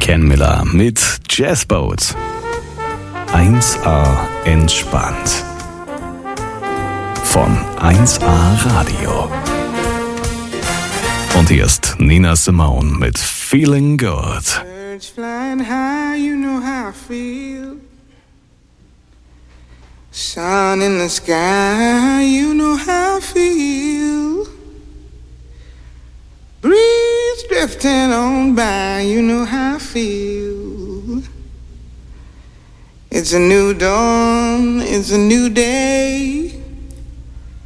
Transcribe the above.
Ken Miller mit Jazzboat. 1A entspannt. Von 1A Radio. Und hier ist Nina Simone mit Feeling Good. Birds flying high, you know how I feel. Sun in the sky, you know how I feel. Breeze drifting on by, you know how I feel. It's a new dawn, it's a new day.